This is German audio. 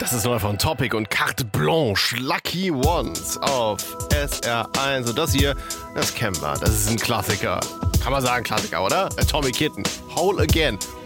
Das ist neu von Topic und Carte Blanche, Lucky Ones auf SR1. Und das hier, das kennen wir. Das ist ein Klassiker. Kann man sagen Klassiker, oder? Atomic Kitten, Whole Again.